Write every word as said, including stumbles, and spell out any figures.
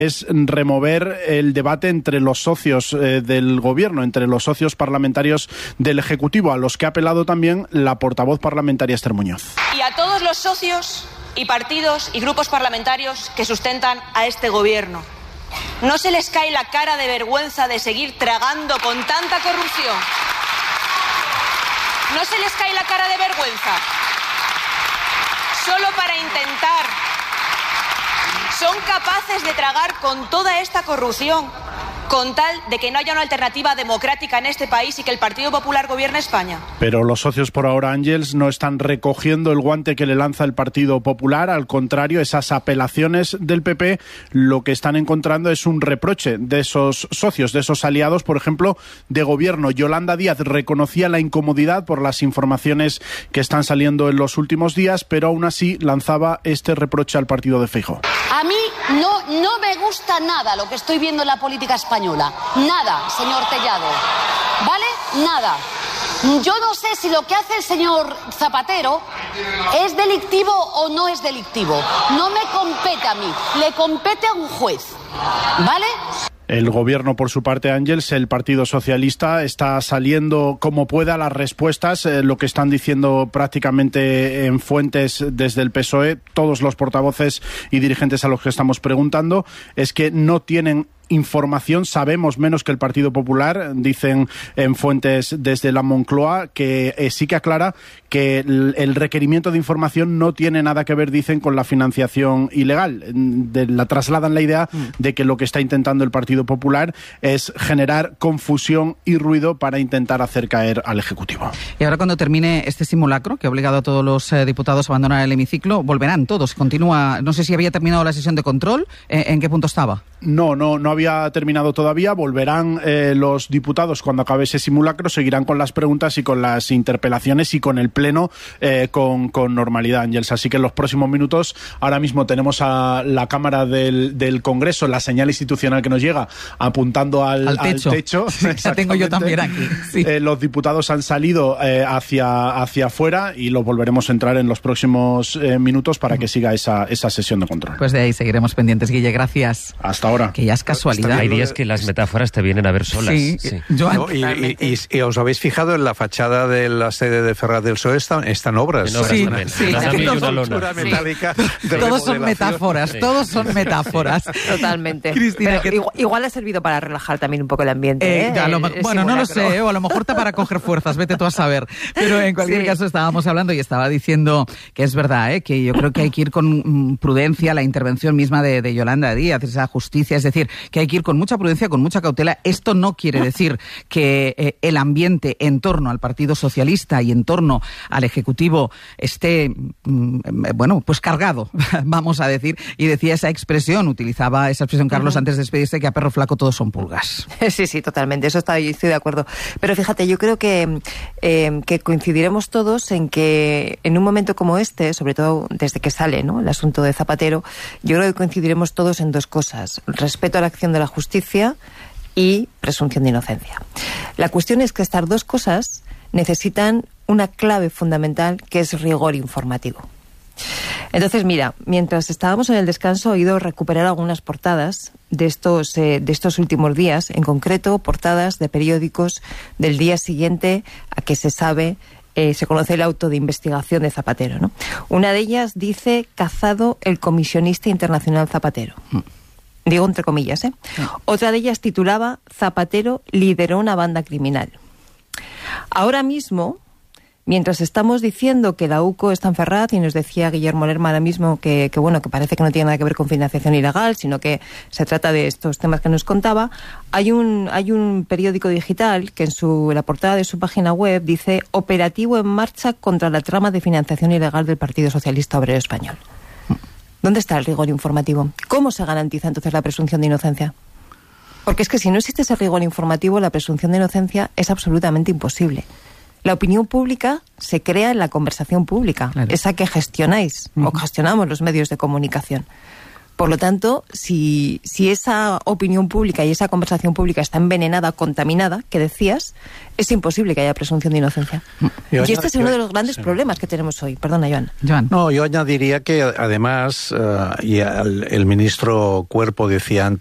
es remover el debate entre los socios eh, del Gobierno, entre los socios parlamentarios del Ejecutivo, a los que ha apelado también la portavoz parlamentaria Esther Muñoz. Y a todos los socios y partidos y grupos parlamentarios que sustentan a este Gobierno. ¿No se les cae la cara de vergüenza de seguir tragando con tanta corrupción? ¿No se les cae la cara de vergüenza? Solo para intentar... Son capaces de tragar con toda esta corrupción con tal de que no haya una alternativa democrática en este país y que el Partido Popular gobierne España. Pero los socios por ahora, Ángels, no están recogiendo el guante que le lanza el Partido Popular. Al contrario, esas apelaciones del P P lo que están encontrando es un reproche de esos socios, de esos aliados, por ejemplo, de Gobierno. Yolanda Díaz reconocía la incomodidad por las informaciones que están saliendo en los últimos días, pero aún así lanzaba este reproche al partido de Feijóo. A mí no, no me gusta nada lo que estoy viendo en la política española. Nada, señor Tellado. ¿Vale? Nada. Yo no sé si lo que hace el señor Zapatero es delictivo o no es delictivo. No me compete a mí, le compete a un juez. ¿Vale? El Gobierno, por su parte, Ángels, el Partido Socialista, está saliendo como pueda las respuestas, eh, lo que están diciendo prácticamente en fuentes desde el P S O E, todos los portavoces y dirigentes a los que estamos preguntando, es que no tienen información, sabemos menos que el Partido Popular, dicen en fuentes desde la Moncloa, que eh, sí que aclara que el, el requerimiento de información no tiene nada que ver, dicen, con la financiación ilegal. De, la trasladan la idea de que lo que está intentando el Partido Popular es generar confusión y ruido para intentar hacer caer al Ejecutivo. Y ahora, cuando termine este simulacro, que ha obligado a todos los eh, diputados a abandonar el hemiciclo, volverán todos. Continúa, no sé si había terminado la sesión de control, eh, ¿en qué punto estaba? No, no, no había terminado todavía. Volverán eh, los diputados cuando acabe ese simulacro, seguirán con las preguntas y con las interpelaciones y con el pleno eh, con, con normalidad, Ángels. Así que en los próximos minutos, ahora mismo tenemos a la Cámara del, del Congreso, la señal institucional que nos llega, apuntando al, al techo. Al techo. Sí, la tengo yo también aquí. Sí. Eh, los diputados han salido eh, hacia, hacia afuera y los volveremos a entrar en los próximos eh, minutos para que siga esa, esa sesión de control. Pues de ahí seguiremos pendientes, Guille. Gracias. Hasta ahora. Que ya es casualidad. Hay días que las metáforas te vienen a ver solas. Sí, sí. Yo, no, y, y, y, y os habéis fijado en la fachada de la sede de Ferraz del Soe están, están obras. En obras sí, también. sí, Una sí, una lona. metálica sí. de Todos son metáforas, sí. todos son metáforas. Totalmente. Cristina, Pero que... igual, igual ha servido para relajar también un poco el ambiente. Eh, ¿eh? a lo, el, el bueno, no lo simulacro. sé, ¿eh? O a lo mejor está para coger fuerzas, vete tú a saber. Pero en cualquier Sí. caso estábamos hablando y estaba diciendo que es verdad, ¿eh? Que yo creo que hay que ir con mm, prudencia, la intervención misma de, de Yolanda Díaz, esa justicia, es decir, que hay que ir con mucha prudencia, con mucha cautela. Esto no quiere decir que eh, el ambiente en torno al Partido Socialista y en torno al Ejecutivo esté, mm, bueno, pues cargado, vamos a decir. Y decía esa expresión, utilizaba esa expresión Carlos uh-huh. antes de despedirse, que a perro flaco todos son pulgas. Sí, sí, totalmente, eso está, estoy de acuerdo. Pero fíjate, yo creo que, eh, que coincidiremos todos en que en un momento como este, sobre todo desde que sale, ¿no?, el asunto de Zapatero, yo creo que coincidiremos todos en dos cosas: respeto a la acción de la justicia y presunción de inocencia. La cuestión es que estas dos cosas necesitan una clave fundamental, que es rigor informativo. Entonces, mira, mientras estábamos en el descanso he ido a recuperar algunas portadas de estos, eh, de estos últimos días, en concreto portadas de periódicos del día siguiente a que se sabe, eh, se conoce el auto de investigación de Zapatero, ¿no? Una de ellas dice: cazado el comisionista internacional Zapatero. Mm. Digo entre comillas, ¿eh? Mm. Otra de ellas titulaba: Zapatero lideró una banda criminal. Ahora mismo, mientras estamos diciendo que la U C O está en Ferraz, y nos decía Guillermo Lerma ahora mismo que, que bueno, que parece que no tiene nada que ver con financiación ilegal, sino que se trata de estos temas que nos contaba, hay un hay un periódico digital que en su en la portada de su página web dice: operativo en marcha contra la trama de financiación ilegal del Partido Socialista Obrero Español. ¿Dónde está el rigor informativo? ¿Cómo se garantiza entonces la presunción de inocencia? Porque es que si no existe ese rigor informativo, la presunción de inocencia es absolutamente imposible. La opinión pública se crea en la conversación pública, claro. Esa que gestionáis, uh-huh. o gestionamos los medios de comunicación. Por lo tanto, si, si esa opinión pública y esa conversación pública está envenenada, contaminada, que decías, es imposible que haya presunción de inocencia. Yo y este es uno de los grandes sí. problemas que tenemos hoy. Perdona, Joan. Joan. No, yo añadiría que además, uh, y el, el ministro Cuerpo decía antes,